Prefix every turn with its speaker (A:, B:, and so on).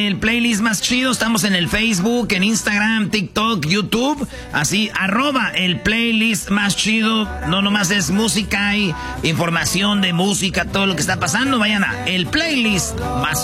A: el playlist más chido. Estamos en el Facebook, en Instagram, TikTok, YouTube. Así, @el playlist más chido. No nomás es música y información de música, todo lo que está pasando. Vayan a el playlist más